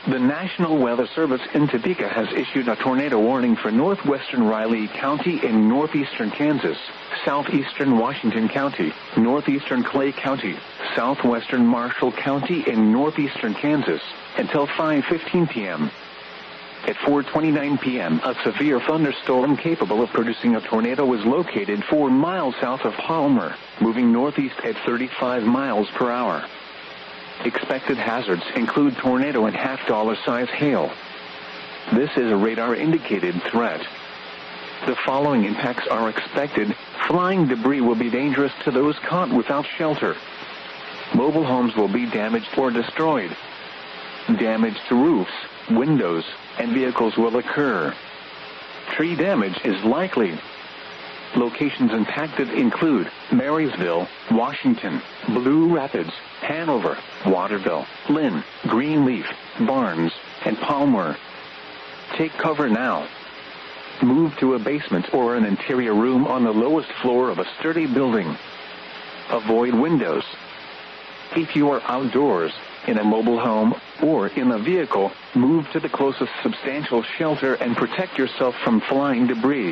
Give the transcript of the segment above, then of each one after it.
The National Weather Service in Topeka has issued a tornado warning for northwestern Riley County in northeastern Kansas, southeastern Washington County, northeastern Clay County, southwestern Marshall County in northeastern Kansas until 5:15 p.m. At 4:29 p.m., a severe thunderstorm capable of producing a tornado was located 4 miles south of Palmer, moving northeast at 35 miles per hour. Expected hazards include tornado and half-dollar size hail. This is a radar-indicated threat. The following impacts are expected. Flying debris will be dangerous to those caught without shelter. Mobile homes will be damaged or destroyed. Damage to roofs, windows, and vehicles will occur. Tree damage is likely. Locations impacted include Marysville, Washington, Blue Rapids, Hanover, Waterville, Lynn, Greenleaf, Barnes, and Palmer. Take cover now. Move to a basement or an interior room on the lowest floor of a sturdy building. Avoid windows. If you are outdoors, in a mobile home, or in a vehicle, move to the closest substantial shelter and protect yourself from flying debris.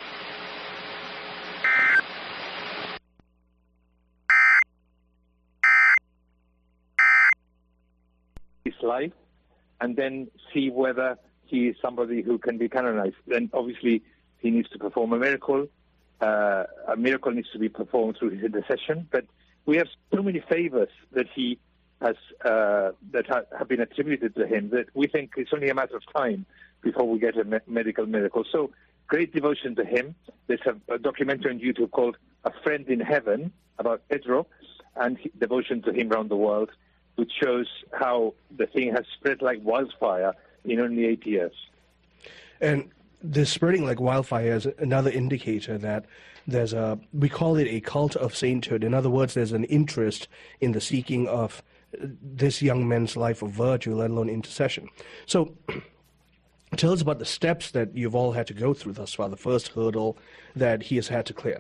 His life, and then see whether he is somebody who can be canonized. Then obviously he needs to perform a miracle. A miracle needs to be performed through his intercession. But we have so many favors that he has that have been attributed to him that we think it's only a matter of time before we get a medical miracle. So great devotion to him. There's a documentary on YouTube called A Friend in Heaven about Pedro and devotion to him around the world, which shows how the thing has spread like wildfire in only 8 years. And this spreading like wildfire is another indicator that there's we call it a cult of sainthood. In other words, there's an interest in the seeking of this young man's life of virtue, let alone intercession. So tell us about the steps that you've all had to go through thus far, the first hurdle that he has had to clear.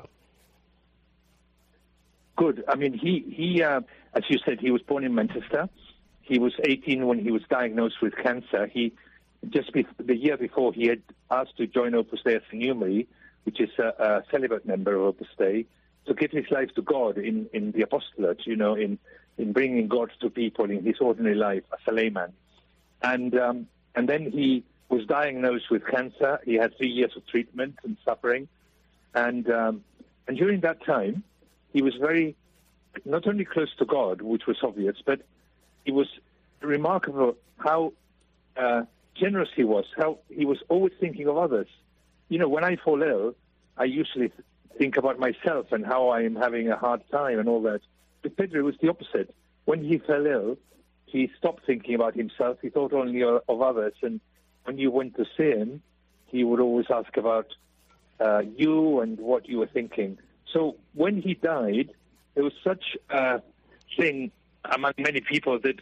Good. I mean, he as you said, he was born in Manchester. He was 18 when he was diagnosed with cancer. The year before, he had asked to join Opus Dei as a Numeri, which is a celibate member of Opus Dei, to give his life to God in the apostolate, in bringing God to people in his ordinary life as a layman. And then he was diagnosed with cancer. He had 3 years of treatment and suffering. And during that time, he was very, not only close to God, which was obvious, but it was remarkable how generous he was, how he was always thinking of others. When I fall ill, I usually think about myself and how I am having a hard time and all that. But Pedro was the opposite. When he fell ill, he stopped thinking about himself. He thought only of others. And when you went to see him, he would always ask about you and what you were thinking. So when he died, there was such a thing among many people that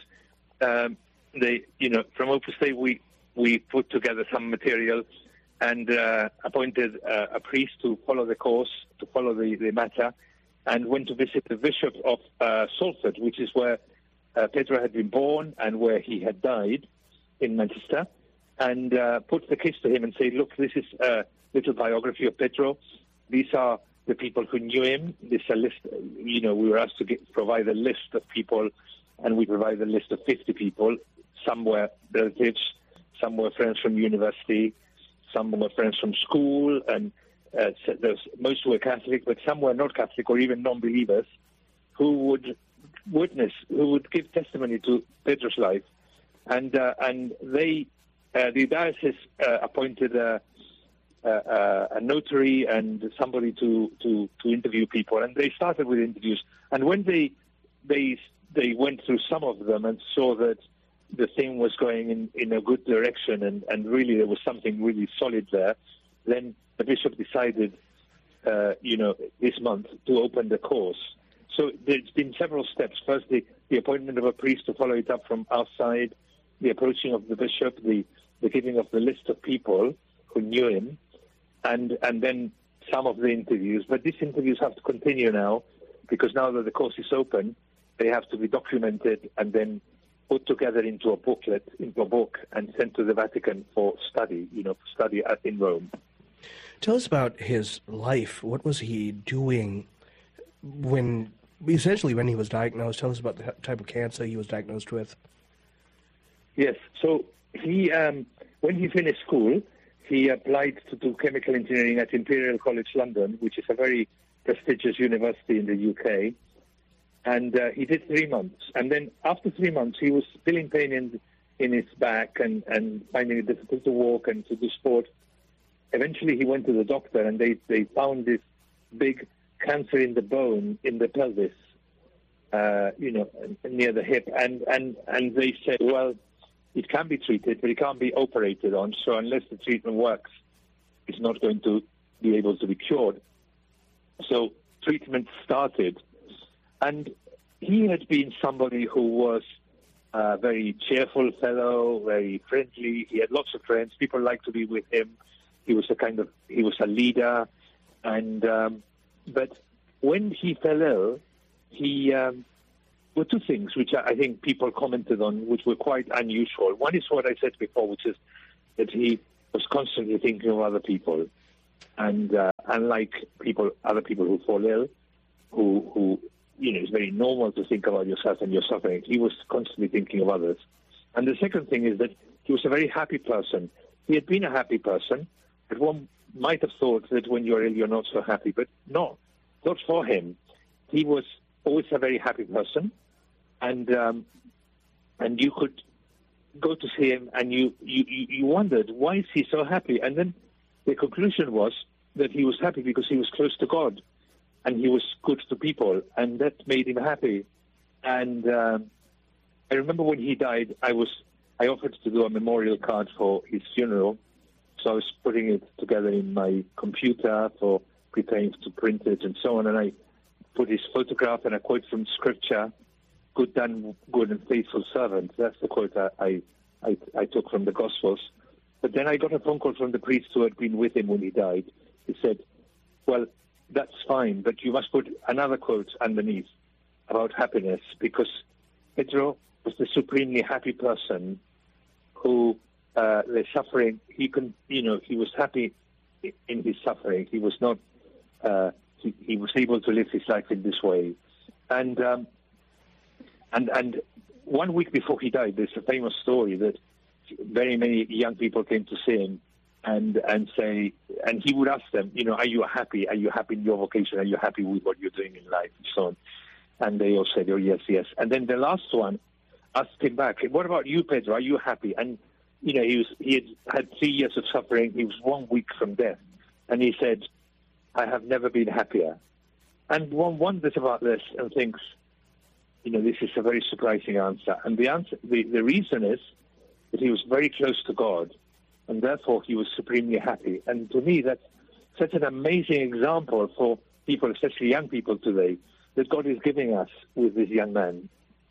from Opus Dei we put together some material and appointed a priest to follow the course, to follow the matter, and went to visit the bishop of Salford, which is where Pedro had been born and where he had died in Manchester, and put the case to him and say, look, this is a little biography of Pedro. These are the people who knew him. This is a list, we were asked to provide a list of people, and we provided a list of 50 people. Some were relatives, some were friends from university, some were friends from school, and most were Catholic, but some were not Catholic or even non-believers who would witness, who would give testimony to Pedro's life. And the diocese appointed a notary and somebody to interview people, and they started with interviews. And when they went through some of them and saw that the thing was going in a good direction and really there was something really solid there, then the bishop decided, this month to open the course. So there's been several steps. First, the appointment of a priest to follow it up from outside, the approaching of the bishop, the giving of the list of people who knew him, and then some of the interviews. But these interviews have to continue now, because now that the course is open, they have to be documented and then put together into a booklet, into a book, and sent to the Vatican for study, for study in Rome. Tell us about his life. What was he doing when he was diagnosed? Tell us about the type of cancer he was diagnosed with. Yes, so he, when he finished school, he applied to do chemical engineering at Imperial College London, which is a very prestigious university in the UK. And he did 3 months. And then after 3 months, he was feeling pain in his back and finding it difficult to walk and to do sport. Eventually, he went to the doctor, and they found this big cancer in the bone, in the pelvis, near the hip. And they said, well, it can be treated, but it can't be operated on. So unless the treatment works, it's not going to be able to be cured. So treatment started. And he had been somebody who was a very cheerful fellow, very friendly. He had lots of friends. People liked to be with him. He was a leader. And but when he fell ill, were two things which I think people commented on, which were quite unusual. One is what I said before, which is that he was constantly thinking of other people. And unlike other people who fall ill, who it's very normal to think about yourself and your suffering, he was constantly thinking of others. And the second thing is that he was a very happy person. He had been a happy person, but one might have thought that when you're ill, you're not so happy. But no, not for him. He was always a very happy person, and you could go to see him, and you wondered, why is he so happy? And then the conclusion was that he was happy because he was close to God, and he was good to people, and that made him happy. And I remember when he died, I offered to do a memorial card for his funeral, so I was putting it together in my computer for preparing to print it and so on, and I put his photograph and a quote from Scripture, "Good done, good and faithful servant." That's the quote I took from the Gospels. But then I got a phone call from the priest who had been with him when he died. He said, well, that's fine, but you must put another quote underneath about happiness, because Pedro was the supremely happy person who, the suffering, he was happy in his suffering. He was not, he was able to live his life in this way. And 1 week before he died, there's a famous story that very many young people came to see him and say, and he would ask them, are you happy? Are you happy in your vocation? Are you happy with what you're doing in life? And so on. And they all said, oh, yes, yes. And then the last one asked him back, what about you, Pedro? Are you happy? And, he had 3 years of suffering. He was 1 week from death. And he said, I have never been happier. And one wonders about this and thinks, this is a very surprising answer. And the reason is that he was very close to God, and therefore he was supremely happy. And to me, that's such an amazing example for people, especially young people today, that God is giving us with this young man.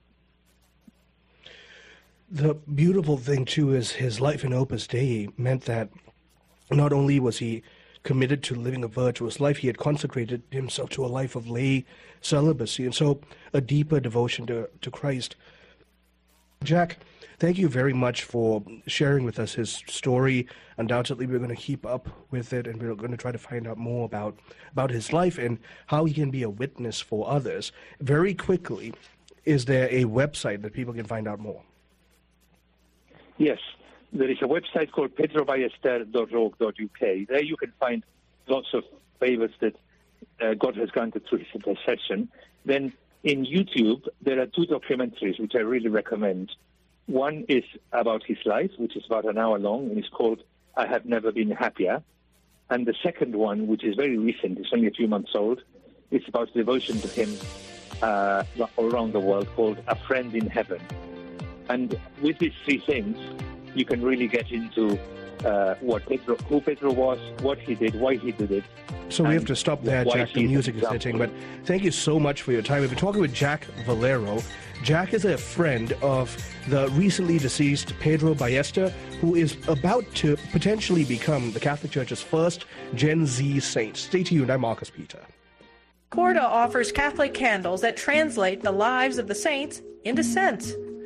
The beautiful thing, too, is his life in Opus Dei meant that not only was he committed to living a virtuous life, he had consecrated himself to a life of lay celibacy, and so a deeper devotion to Christ. Jack, thank you very much for sharing with us his story. Undoubtedly, we're going to keep up with it, and we're going to try to find out more about his life and how he can be a witness for others. Very quickly, is there a website that people can find out more? Yes, there is a website called pedroballester.org.uk. There you can find lots of favors that God has granted through his intercession. Then in YouTube, there are 2 documentaries which I really recommend. One is about his life, which is about an hour long, and it's called I Have Never Been Happier. And the second one, which is very recent, it's only a few months old, it's about devotion to him around the world, called A Friend in Heaven. And with these 3 things, you can really get into who Pedro was, what he did, why he did it. So we have to stop there, Jack. The music is hitting. But thank you so much for your time. We've been talking with Jack Valero. Jack is a friend of the recently deceased Pedro Ballester, who is about to potentially become the Catholic Church's first Gen Z saint. Stay tuned. I'm Marcus Peter. Corda offers Catholic candles that translate the lives of the saints into scents.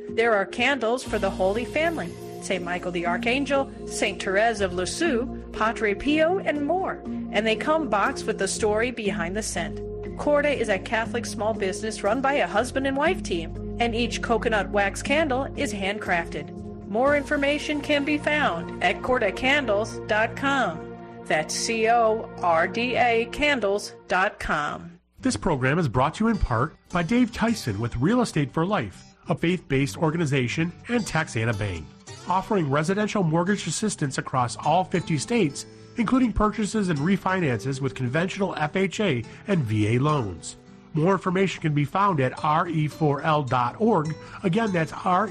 There are candles for the Holy Family, St. Michael the Archangel, St. Therese of Lisieux, Padre Pio, and more. And they come boxed with the story behind the scent. Corda is a Catholic small business run by a husband and wife team, and each coconut wax candle is handcrafted. More information can be found at cordacandles.com. That's CORDA candles.com. This program is brought to you in part by Dave Tyson with Real Estate for Life, a faith-based organization, and Texana Bank, offering residential mortgage assistance across all 50 states, including purchases and refinances with conventional FHA and VA loans. More information can be found at re4l.org. Again, that's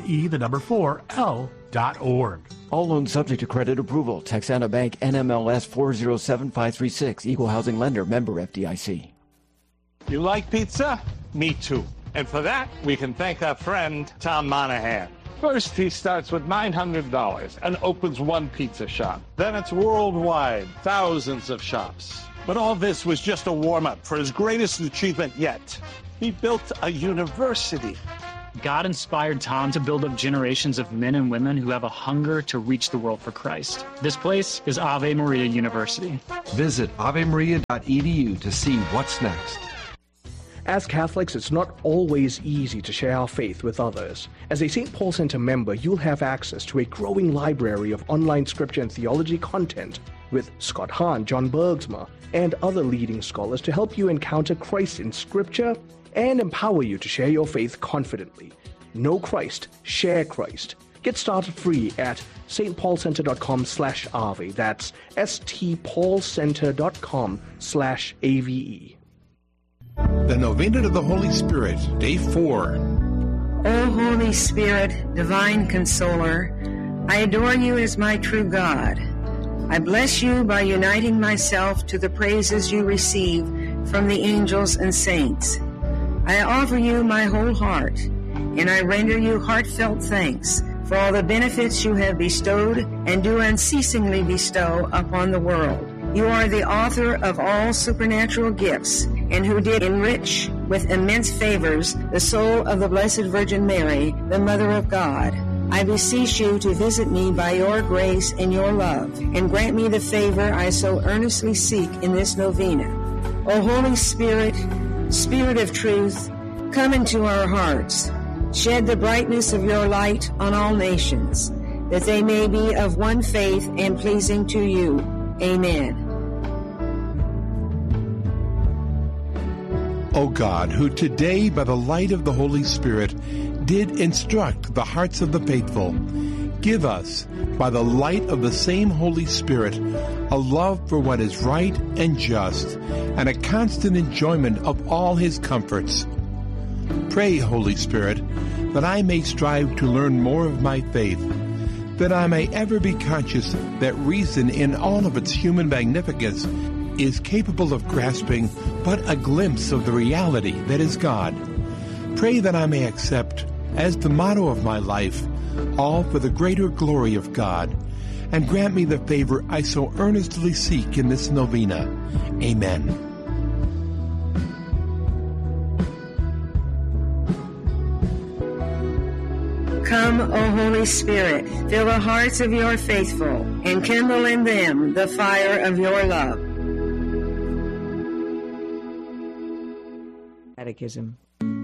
re4l.org. All loans subject to credit approval. Texana Bank, NMLS 407536. Equal housing lender. Member FDIC. You like pizza? Me too. And for that, we can thank our friend, Tom Monahan. First, he starts with $900 and opens one pizza shop. Then it's worldwide, thousands of shops. But all this was just a warm-up for his greatest achievement yet. He built a university. God inspired Tom to build up generations of men and women who have a hunger to reach the world for Christ. This place is Ave Maria University. Visit avemaria.edu to see what's next. As Catholics, it's not always easy to share our faith with others. As a St. Paul Center member, you'll have access to a growing library of online scripture and theology content with Scott Hahn, John Bergsma, and other leading scholars to help you encounter Christ in Scripture and empower you to share your faith confidently. Know Christ, share Christ. Get started free at stpaulcenter.com/ave. That's stpaulcenter.com/ave. The Novena to the Holy Spirit, Day 4. O Holy Spirit, Divine Consoler, I adore you as my true God. I bless you by uniting myself to the praises you receive from the angels and saints. I offer you my whole heart, and I render you heartfelt thanks for all the benefits you have bestowed and do unceasingly bestow upon the world. You are the author of all supernatural gifts, and who did enrich with immense favors the soul of the Blessed Virgin Mary, the Mother of God. I beseech you to visit me by your grace and your love, and grant me the favor I so earnestly seek in this novena. O Holy Spirit, Spirit of truth, come into our hearts. Shed the brightness of your light on all nations, that they may be of one faith and pleasing to you. Amen. O God, who today by the light of the Holy Spirit did instruct the hearts of the faithful, give us, by the light of the same Holy Spirit, a love for what is right and just, and a constant enjoyment of all his comforts. Pray, Holy Spirit, that I may strive to learn more of my faith, that I may ever be conscious that reason in all of its human magnificence is capable of grasping but a glimpse of the reality that is God. Pray that I may accept, as the motto of my life, all for the greater glory of God, and grant me the favor I so earnestly seek in this novena. Amen. Come, O Holy Spirit, fill the hearts of your faithful, and kindle in them the fire of your love. Catechism.